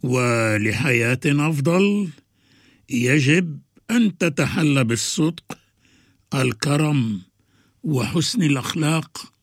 ولحياة أفضل يجب أن تتحلى بالصدق، الكرم، وحسن الأخلاق